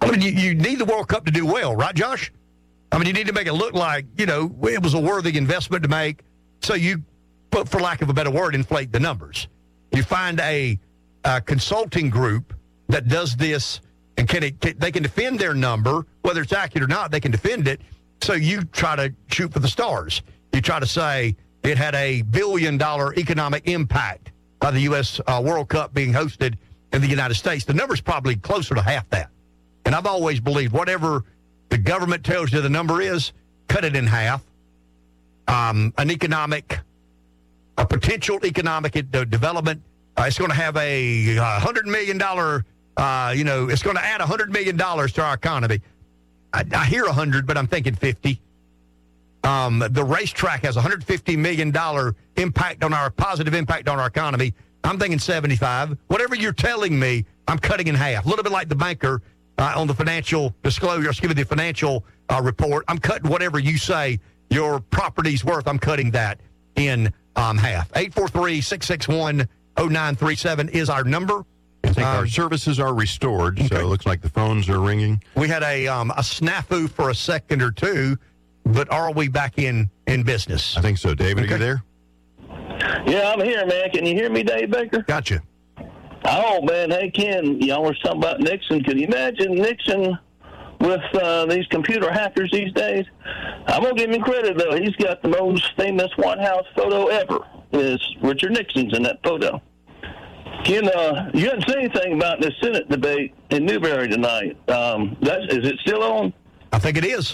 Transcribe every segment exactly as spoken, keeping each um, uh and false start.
I mean, you, you need the World Cup to do well, right, Josh? I mean, you need to make it look like, you know, it was a worthy investment to make. So you, but for lack of a better word, inflate the numbers. You find a, a consulting group that does this, and can it, can, they can defend their number, whether it's accurate or not, they can defend it. So you try to shoot for the stars. You try to say it had a billion-dollar economic impact by the U S Uh, World Cup being hosted in the United States. The number's probably closer to half that. And I've always believed whatever the government tells you the number is, cut it in half. Um, an economic, a potential economic development, uh, it's going to have a uh, one hundred million dollars, uh, you know, it's going to add one hundred million dollars to our economy. I, I hear one hundred, but I'm thinking fifty. Um, the racetrack has a one hundred fifty million dollars impact on our, positive impact on our economy. I'm thinking seventy-five. Whatever you're telling me, I'm cutting in half. A little bit like the banker uh, on the financial disclosure, excuse me, the financial uh, report. I'm cutting whatever you say your property's worth. I'm cutting that in um, half. eight four three, six six one, oh nine three seven is our number. I think um, our services are restored, okay. so it looks like the phones are ringing. We had a um, a snafu for a second or two, but are we back in, in business? I think so. David, okay. Are you there? Yeah, I'm here, man. Can you hear me, Dave Baker? Gotcha. Oh, man. Hey, Ken, y'all were talking about Nixon. Can you imagine Nixon with uh, these computer hackers these days? I'm going to give him credit, though. He's got the most famous White House photo ever. Is Richard Nixon's in that photo. Ken, uh, you haven't said anything about this Senate debate in Newberry tonight. Um, that's, is it still on? I think it is.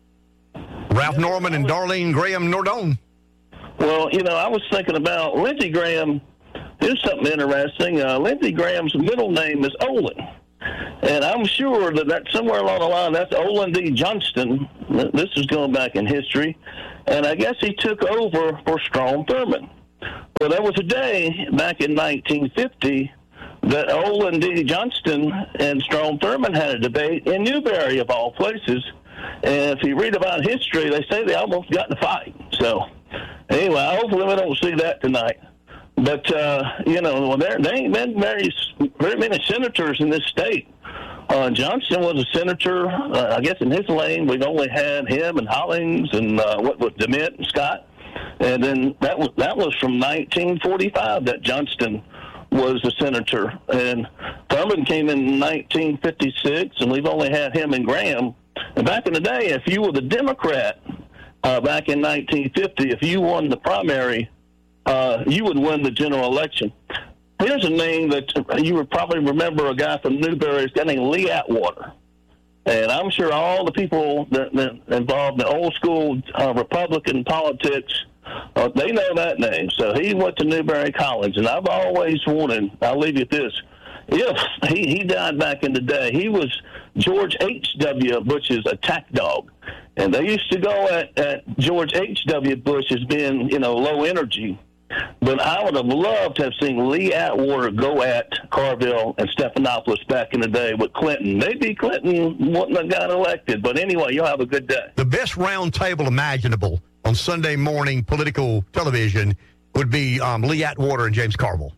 Ralph Norman and Darlene Graham Nordone. Well, you know, I was thinking about Lindsey Graham. Here's something interesting. Uh, Lindsey Graham's middle name is Olin. And I'm sure that, that somewhere along the line, that's Olin D. Johnston. This is going back in history. And I guess he took over for Strom Thurmond. Well, there was a day back in nineteen fifty that Olin D. Johnston and Strom Thurmond had a debate in Newberry, of all places. And if you read about history, they say they almost got in a fight. So, anyway, hopefully we don't see that tonight. But, uh, you know, well, there, there ain't been very, very many senators in this state. Uh, Johnson was a senator. Uh, I guess in his lane, we've only had him and Hollings and uh, what was DeMint and Scott. And then that was, that was from nineteen forty-five that Johnston was a senator. And Thurmond came in nineteen fifty-six, and we've only had him and Graham. And back in the day, if you were the Democrat uh, back in nineteen fifty, if you won the primary, uh, you would win the general election. Here's a name that you would probably remember, a guy from Newberry, a guy named Lee Atwater. And I'm sure all the people that, that involved in old school uh, Republican politics, uh, they know that name. So he went to Newberry College, and I've always wanted, I'll leave you with this, if he, he died back in the day, he was George H W. Bush's attack dog. And they used to go at, at George H W. Bush as being, you know, low energy. But I would have loved to have seen Lee Atwater go at Carville and Stephanopoulos back in the day with Clinton. Maybe Clinton wouldn't have got elected. But anyway, you'll have a good day. The best round table imaginable on Sunday morning political television would be um, Lee Atwater and James Carville.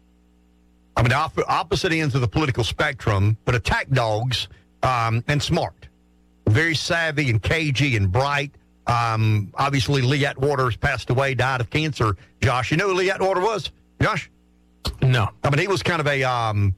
I mean, op- opposite ends of the political spectrum, but attack dogs um, and smart. Very savvy and cagey and bright. Um, obviously, Lee Atwater has passed away, died of cancer. Josh, you know who Lee Atwater was? Josh? No. I mean, he was kind of a, um,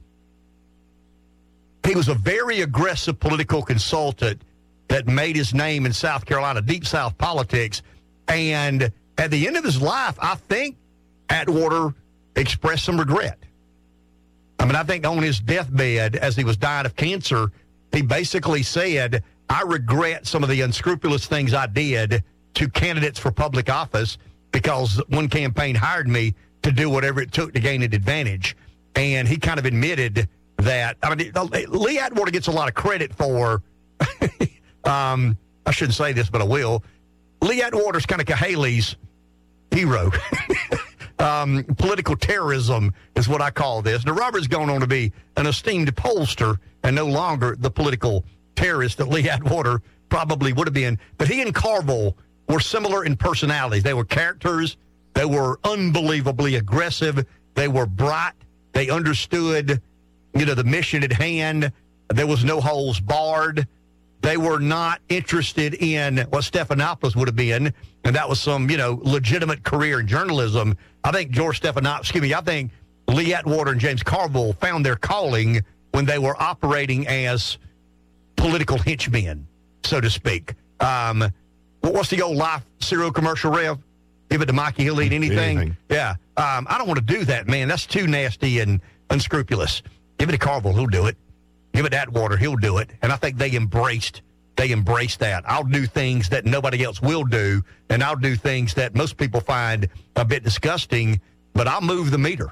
he was a very aggressive political consultant that made his name in South Carolina, deep South politics. And at the end of his life, I think Atwater expressed some regret. I mean, I think on his deathbed, as he was dying of cancer, he basically said, I regret some of the unscrupulous things I did to candidates for public office because one campaign hired me to do whatever it took to gain an advantage. And he kind of admitted that. I mean, Lee Atwater gets a lot of credit for, um, I shouldn't say this, but I will. Lee Atwater's kind of Haley's hero. um, political terrorism is what I call this. Now, Robert's going on to be an esteemed pollster and no longer the political terrorist that Lee Atwater probably would have been. But he and Carville were similar in personalities. They were characters. They were unbelievably aggressive. They were bright. They understood, you know, the mission at hand. There was no holes barred. They were not interested in what Stephanopoulos would have been, and that was some, you know, legitimate career in journalism. I think George Stephanopoulos, excuse me, I think Lee Atwater and James Carville found their calling when they were operating as political henchmen, so to speak. Um, what's the old Life cereal commercial, Rev? Give it to Mikey, he'll eat anything. anything. Yeah. Um, I don't want to do that, man. That's too nasty and unscrupulous. Give it to Carville, he'll do it. Give it to Atwater, he'll do it. And I think they embraced they embraced that. I'll do things that nobody else will do, and I'll do things that most people find a bit disgusting, but I'll move the meter.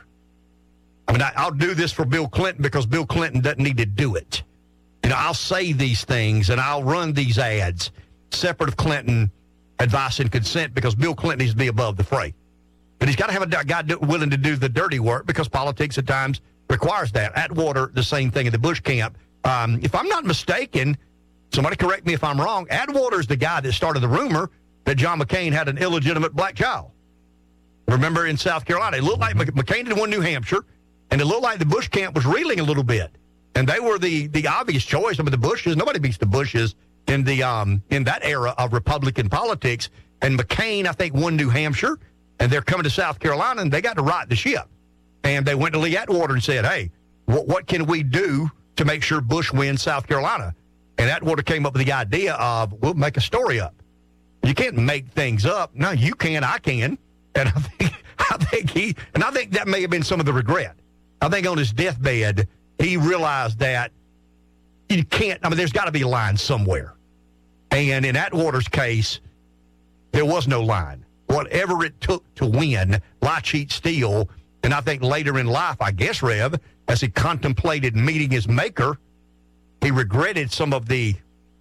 I mean, I, I'll do this for Bill Clinton because Bill Clinton doesn't need to do it. You know, I'll say these things, and I'll run these ads separate of Clinton advice and consent because Bill Clinton needs to be above the fray. But he's got to have a guy do, willing to do the dirty work because politics at times requires that. Atwater, the same thing in the Bush camp. Um, if I'm not mistaken, somebody correct me if I'm wrong, Atwater's the guy that started the rumor that John McCain had an illegitimate black child. Remember in South Carolina, it looked like McCain had won New Hampshire, and it looked like the Bush camp was reeling a little bit. And they were the the obvious choice. I mean, the Bushes, nobody beats the Bushes in the um in that era of Republican politics. And McCain, I think, won New Hampshire, and they're coming to South Carolina, and they got to right the ship. And they went to Lee Atwater and said, hey, what, what can we do to make sure Bush wins South Carolina? And Atwater came up with the idea of, we'll make a story up. You can't make things up. No, you can, I can. And I think, I think he, and I think that may have been some of the regret. I think on his deathbed, he realized that you can't, I mean, there's got to be a line somewhere. And in Atwater's case, there was no line. Whatever it took to win, lie, cheat, steal. And I think later in life, I guess, Rev, as he contemplated meeting his maker, he regretted some of the,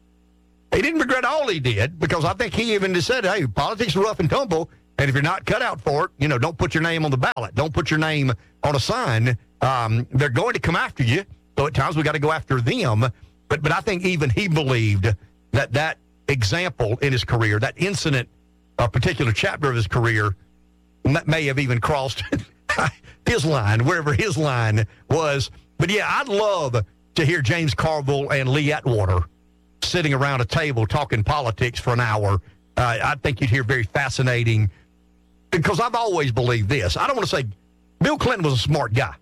he didn't regret all he did, because I think he even just said, hey, politics is rough and tumble, and if you're not cut out for it, you know, don't put your name on the ballot. Don't put your name on a sign. Um, they're going to come after you, so at times we got to go after them. But but I think even he believed that that example in his career, that incident, a particular chapter of his career, may have even crossed his line, wherever his line was. But yeah, I'd love to hear James Carville and Lee Atwater sitting around a table talking politics for an hour. Uh, I think you'd hear very fascinating, because I've always believed this. I don't want to say Bill Clinton was a smart guy.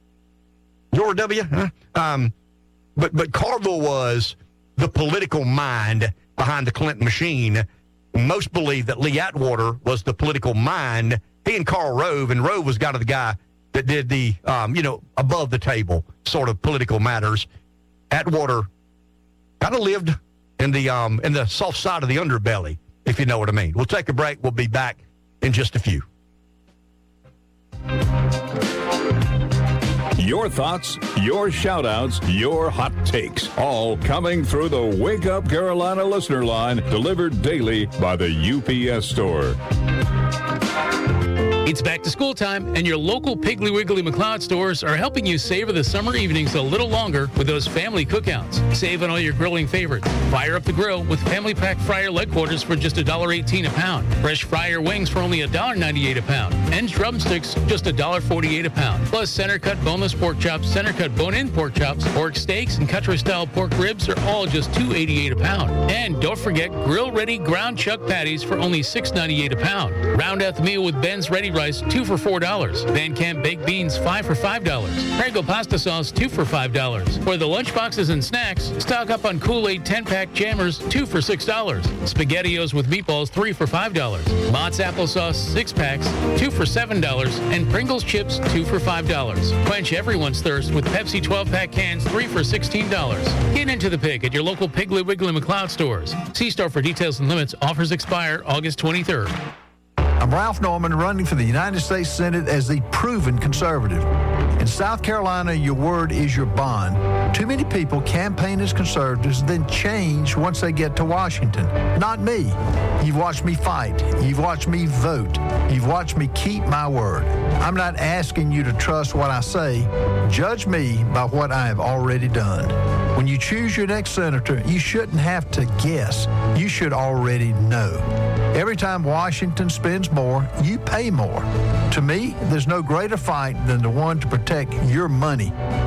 George W. Huh? Um, but but Carville was the political mind behind the Clinton machine. Most believe that Lee Atwater was the political mind. He and Karl Rove, and Rove was kind of the guy that did the, um, you know, above the table sort of political matters. Atwater kind of lived in the um, in the soft side of the underbelly, if you know what I mean. We'll take a break. We'll be back in just a few. Your thoughts, your shout-outs, your hot takes, all coming through the Wake Up Carolina listener line, delivered daily by the U P S store. It's back to school time, and your local Piggly Wiggly McLeod stores are helping you savor the summer evenings a little longer with those family cookouts. Save on all your grilling favorites. Fire up the grill with Family Pack Fryer leg quarters for just one dollar eighteen a pound. Fresh fryer wings for only one dollar ninety-eight a pound. And drumsticks, just one dollar forty-eight a pound. Plus center-cut boneless pork chops, center-cut bone-in pork chops, pork steaks, and country-style pork ribs are all just two dollars eighty-eight a pound. And don't forget grill-ready ground chuck patties for only six dollars ninety-eight a pound. Round out the meal with Ben's Ready Rice, two for four dollars. Van Camp baked beans, five for five dollars. Prego pasta sauce, two for five dollars. For the lunchboxes and snacks, stock up on Kool-Aid ten-pack jammers, two for six dollars. SpaghettiOs with meatballs, three for five dollars. Mott's applesauce, six packs, two for seven dollars. And Pringles chips, two for five dollars. Quench everyone's thirst with Pepsi twelve-pack cans, three for sixteen dollars. Get into the pig at your local Piggly Wiggly McLeod stores. See store for details and limits. Offers expire August twenty-third. I'm Ralph Norman, running for the United States Senate as the proven conservative. In South Carolina, your word is your bond. Too many people campaign as conservatives, then change once they get to Washington. Not me. You've watched me fight. You've watched me vote. You've watched me keep my word. I'm not asking you to trust what I say. Judge me by what I have already done. When you choose your next senator, you shouldn't have to guess. You should already know. Every time Washington spends more, you pay more. To me, there's no greater fight than the one to protect your money.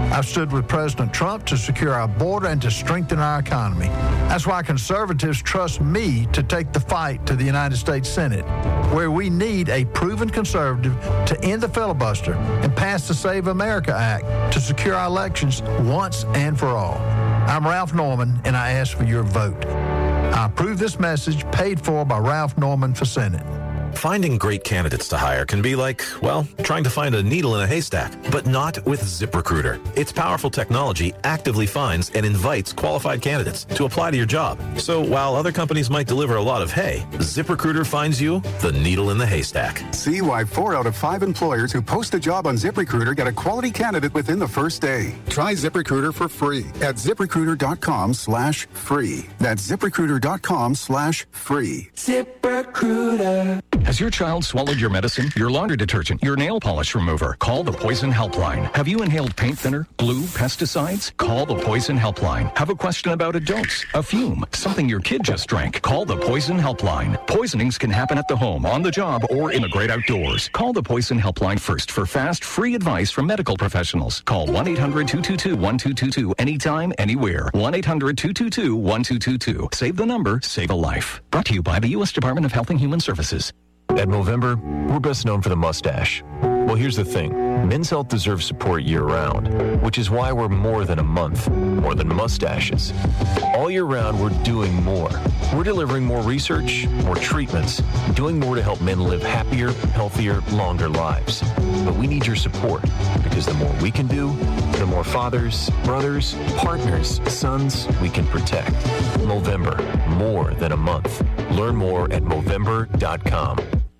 I've stood with President Trump to secure our border and to strengthen our economy. That's why conservatives trust me to take the fight to the United States Senate, where we need a proven conservative to end the filibuster and pass the Save America Act to secure our elections once and for all. I'm Ralph Norman, and I ask for your vote. I approve this message paid for by Ralph Norman for Senate. Finding great candidates to hire can be like, well, trying to find a needle in a haystack, but not with ZipRecruiter. Its powerful technology actively finds and invites qualified candidates to apply to your job. So while other companies might deliver a lot of hay, ZipRecruiter finds you the needle in the haystack. See why four out of five employers who post a job on ZipRecruiter get a quality candidate within the first day. Try ZipRecruiter for free at ZipRecruiter.com slash free. That's ZipRecruiter.com slash free. ZipRecruiter. Has your child swallowed your medicine, your laundry detergent, your nail polish remover? Call the Poison Helpline. Have you inhaled paint thinner, glue, pesticides? Call the Poison Helpline. Have a question about a dose, a fume, something your kid just drank? Call the Poison Helpline. Poisonings can happen at the home, on the job, or in the great outdoors. Call the Poison Helpline first for fast, free advice from medical professionals. Call one eight hundred two two two one two two two anytime, anywhere. one eight hundred two two two one two two two. Save the number, save a life. Brought to you by the U S Department of Health and Human Services. At Movember, we're best known for the mustache. Well, here's the thing. Men's health deserves support year-round, which is why we're more than a month, more than mustaches. All year round, we're doing more. We're delivering more research, more treatments, doing more to help men live happier, healthier, longer lives. But we need your support, because the more we can do, the more fathers, brothers, partners, sons we can protect. Movember, more than a month. Learn more at Movember dot com.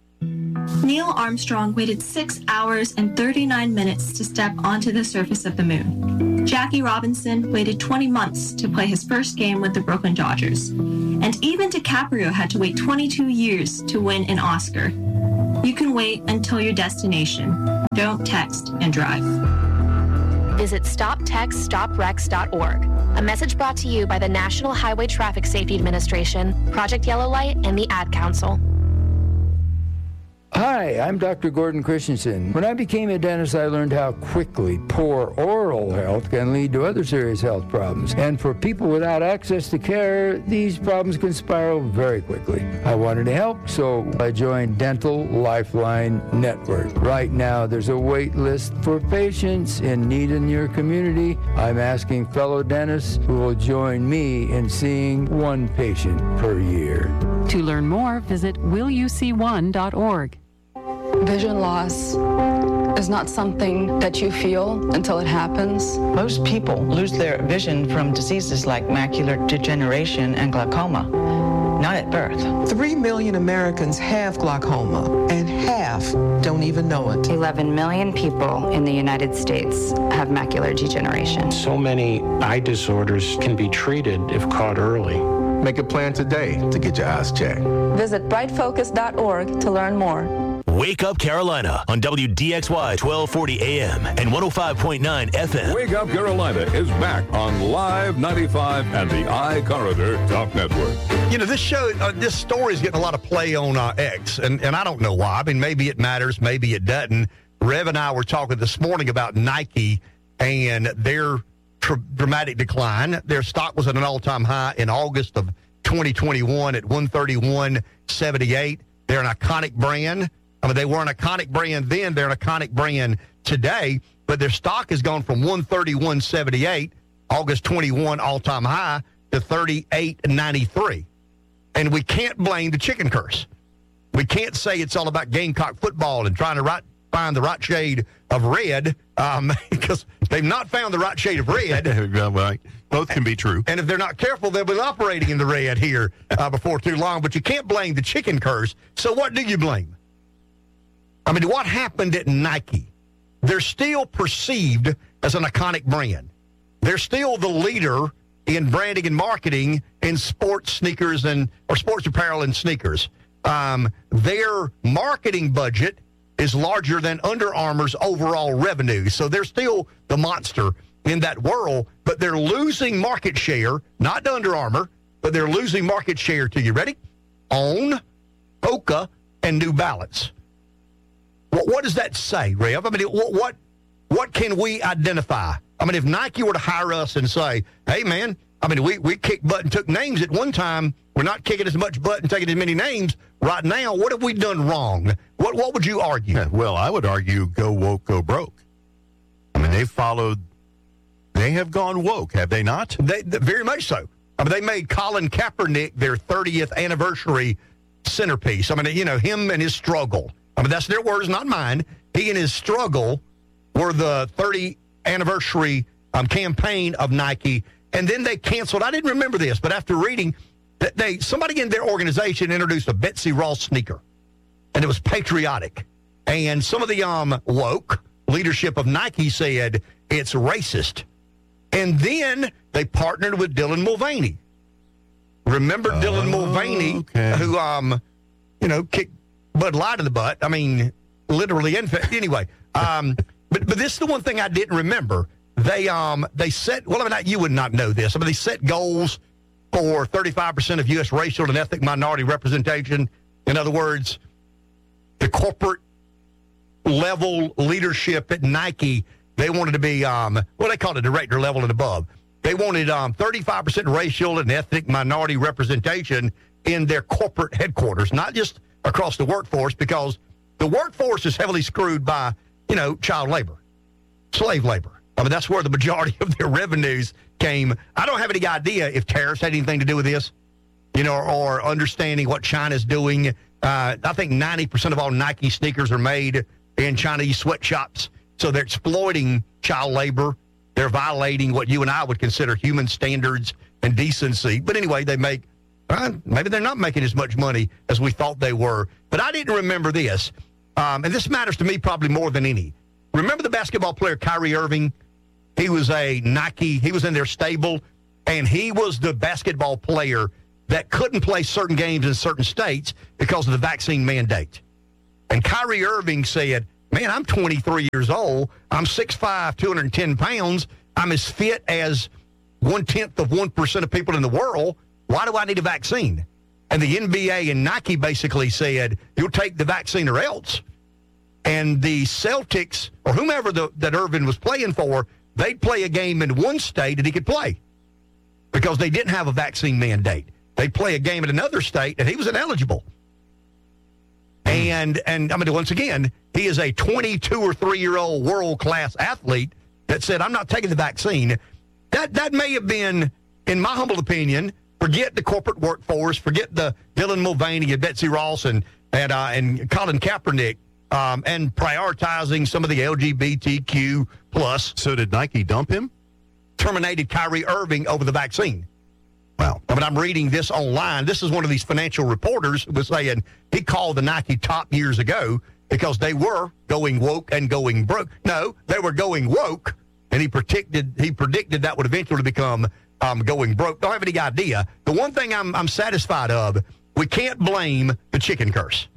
Neil Armstrong waited six hours and thirty-nine minutes to step onto the surface of the moon. Jackie Robinson waited twenty months to play his first game with the Brooklyn Dodgers. And even DiCaprio had to wait twenty-two years to win an Oscar. You can wait until your destination. Don't text and drive. Visit stop text stop wrecks dot org. A message brought to you by the National Highway Traffic Safety Administration, Project Yellow Light, and the Ad Council. Hi, I'm Doctor Gordon Christensen. When I became a dentist, I learned how quickly poor oral health can lead to other serious health problems. And for people without access to care, these problems can spiral very quickly. I wanted to help, so I joined Dental Lifeline Network. Right now, there's a wait list for patients in need in your community. I'm asking fellow dentists who will join me in seeing one patient per year. To learn more, visit will you see one dot org. Vision loss is not something that you feel until it happens. Most people lose their vision from diseases like macular degeneration and glaucoma, not at birth. Three million Americans have glaucoma, and half don't even know it. eleven million people in the United States have macular degeneration. So many eye disorders can be treated if caught early. Make a plan today to get your eyes checked. Visit bright focus dot org to learn more. Wake Up Carolina on W D X Y twelve forty A M and one oh five point nine F M. Wake Up Carolina is back on Live ninety-five and the iCorridor Talk Network. You know, this show, uh, this story is getting a lot of play on uh, X, and, and I don't know why. I mean, maybe it matters, maybe it doesn't. Rev and I were talking this morning about Nike and their tr- dramatic decline. Their stock was at an all-time high in August of twenty twenty-one at one thirty-one seventy-eight. They're an iconic brand. I mean, they were an iconic brand then. They're an iconic brand today. But their stock has gone from one thirty-one seventy-eight, August twenty-one all-time high, to thirty-eight ninety-three. And we can't blame the chicken curse. We can't say it's all about Gamecock football and trying to right, find the right shade of red, um, because they've not found the right shade of red. Right. Both can be true. And if they're not careful, they'll be operating in the red here uh, before too long. But you can't blame the chicken curse. So what do you blame? I mean, what happened at Nike? They're still perceived as an iconic brand. They're still the leader in branding and marketing in sports sneakers and or sports apparel and sneakers. Um, their marketing budget is larger than Under Armour's overall revenue. So they're still the monster in that world, but they're losing market share, not to Under Armour, but they're losing market share to, you ready? On, Hoka, and New Balance. What, what does that say, Rev? I mean, what, what what can we identify I mean, if Nike were to hire us and say, hey, man, I mean, we, we kicked butt and took names at one time. We're not kicking as much butt and taking as many names right now. What have we done wrong? What what would you argue? Yeah, well, I would argue go woke, go broke. I mean, they've followed, they have gone woke, have they not? They, they, very much so. I mean, they made Colin Kaepernick their thirtieth anniversary centerpiece. I mean, you know, him and his struggle. I mean, that's their words, not mine. He and his struggle were the thirtieth anniversary um, campaign of Nike. And then they canceled. I didn't remember this, but after reading, that they somebody in their organization introduced a Betsy Ross sneaker, and it was patriotic. And some of the um, woke leadership of Nike said it's racist. And then they partnered with Dylan Mulvaney. Remember oh, Dylan Mulvaney, okay. who, um, you know, kicked Bud Light in the butt. I mean, literally. And anyway, um, but but this is the one thing I didn't remember. They um they set well, I mean, you would not know this. I mean, they set goals for thirty-five percent of U S racial and ethnic minority representation. In other words, the corporate level leadership at Nike, they wanted to be, um, well, they called it director level and above. They wanted um, thirty-five percent racial and ethnic minority representation in their corporate headquarters, not just across the workforce, because the workforce is heavily screwed by, you know, child labor, slave labor. I mean, that's where the majority of their revenues came. I don't have any idea if tariffs had anything to do with this, you know, or understanding what China's doing. Uh, I think ninety percent of all Nike sneakers are made in Chinese sweatshops. So they're exploiting child labor. They're violating what you and I would consider human standards and decency. But anyway, they make, uh, maybe they're not making as much money as we thought they were. But I didn't remember this. Um, and this matters to me probably more than any. Remember the basketball player Kyrie Irving? He was a Nike, he was in their stable, and he was the basketball player that couldn't play certain games in certain states because of the vaccine mandate. And Kyrie Irving said, man, I'm twenty-three years old. I'm six five, two hundred ten pounds. I'm as fit as one-tenth of one percent of people in the world. Why do I need a vaccine? And the N B A and Nike basically said, you'll take the vaccine or else. And the Celtics, or whomever the, that Irving was playing for, they'd play a game in one state and he could play because they didn't have a vaccine mandate. They'd play a game in another state and he was ineligible. And, and I mean, once again, he is a twenty-two or three-year-old world-class athlete that said, I'm not taking the vaccine. That that may have been, in my humble opinion, forget the corporate workforce, forget the Dylan Mulvaney and Betsy Ross and, and, uh, and Colin Kaepernick, um, and prioritizing some of the L G B T Q plus. So did Nike dump him? Terminated Kyrie Irving over the vaccine. Wow. I mean, I'm reading this online. This is one of these financial reporters who was saying he called the Nike top years ago because they were going woke and going broke. No, they were going woke, and he predicted he predicted that would eventually become um, going broke. Don't have any idea. The one thing I'm I'm satisfied of, we can't blame the chicken curse.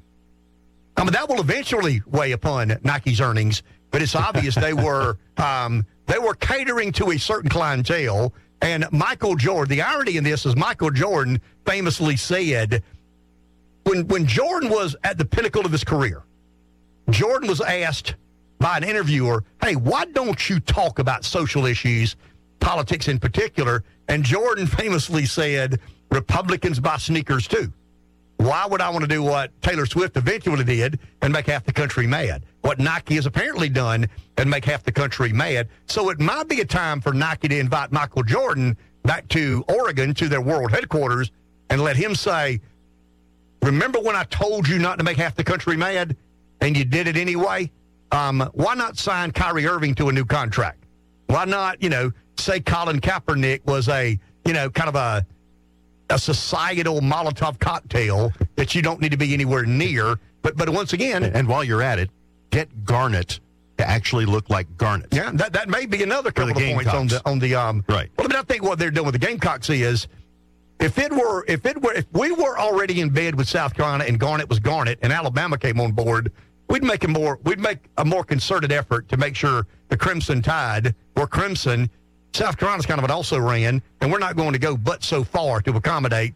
I mean, that will eventually weigh upon Nike's earnings, but it's obvious they were um, they were catering to a certain clientele. And Michael Jordan, the irony in this is Michael Jordan famously said, when when Jordan was at the pinnacle of his career, Jordan was asked by an interviewer, hey, why don't you talk about social issues, politics in particular? And Jordan famously said, Republicans buy sneakers too. Why would I want to do what Taylor Swift eventually did and make half the country mad? What Nike has apparently done and make half the country mad. So it might be a time for Nike to invite Michael Jordan back to Oregon, to their world headquarters, and let him say, remember when I told you not to make half the country mad and you did it anyway? Um, why not sign Kyrie Irving to a new contract? Why not, you know, say Colin Kaepernick was a, you know, kind of a, a societal Molotov cocktail that you don't need to be anywhere near. But but once again... And while you're at it, get Garnett to actually look like Garnett. Yeah, that, that may be another couple of points on the... on the um. Right. Well, I mean, I think what they're doing with the Gamecocks is, if it were, if it were, if we were already in bed with South Carolina and Garnett was Garnett and Alabama came on board, we'd make a more, we'd make a more concerted effort to make sure the Crimson Tide were Crimson. South Carolina's kind of an also-ran, and we're not going to go but so far to accommodate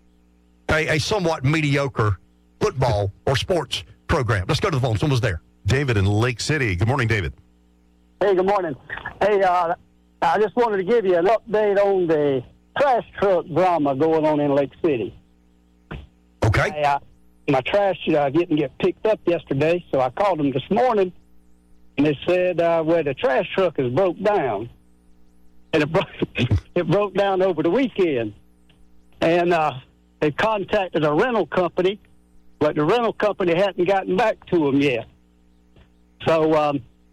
a, a somewhat mediocre football or sports program. Let's go to the phone. Someone's there. David in Lake City. Good morning, David. Hey, good morning. Hey, uh, I just wanted to give you an update on the trash truck drama going on in Lake City. Okay. I, uh, my trash uh, didn't get picked up yesterday, so I called them this morning, and they said, uh, well, the trash truck is broke down. And it broke, it broke down over the weekend. And uh, they contacted a rental company, but the rental company hadn't gotten back to them yet. So um,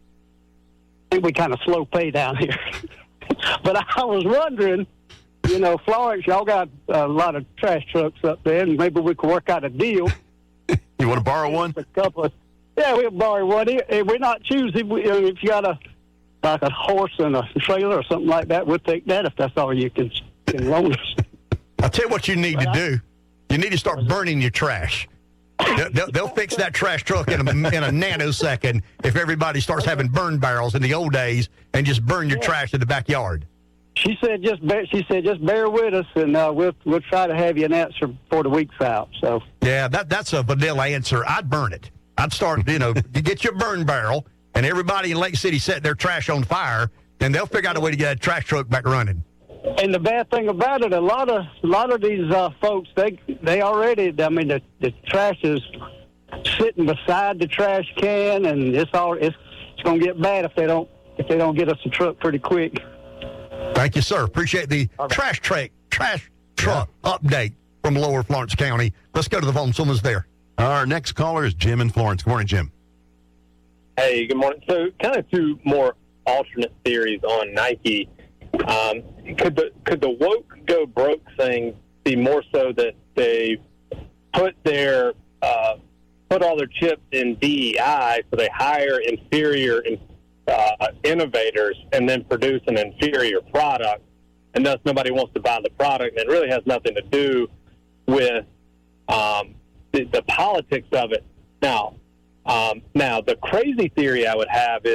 I think we kind of slow pay down here. But I was wondering, you know, Florence, y'all got a lot of trash trucks up there, and maybe we could work out a deal. You want to borrow one? A couple of, yeah, we'll borrow one. We're not choosing. If you got a like a horse and a trailer or something like that, we'll take that if that's all you can, can loan us. I'll tell you what you need but to I, do. You need to start burning your trash. They'll, they'll, they'll fix that trash truck in a, in a nanosecond if everybody starts having burn barrels in the old days and just burn your yeah. trash in the backyard. She said, "Just bear, she said, just bear with us, and uh, we'll we'll try to have you an answer before the week's out." So yeah, that that's a vanilla answer. I'd burn it. I'd start, you know, you get your burn barrel, and everybody in Lake City set their trash on fire, and they'll figure out a way to get that trash truck back running. And the bad thing about it, a lot of a lot of these uh, folks, they they already, I mean, the, the trash is sitting beside the trash can, and it's all it's it's gonna get bad if they don't if they don't get us a truck pretty quick. Thank you, sir. Appreciate the right. trash truck trash truck yeah. update from Lower Florence County. Let's go to the phone. Someone's there. Our next caller is Jim in Florence. Good morning, Jim. Hey, good morning. So, kind of two more alternate theories on Nike. Um, could the could the woke go broke thing be more so that they put their uh, put all their chips in D E I, so they hire inferior uh, innovators and then produce an inferior product, and thus nobody wants to buy the product, and it really has nothing to do with um, the, the politics of it. Now, um, now the crazy theory I would have is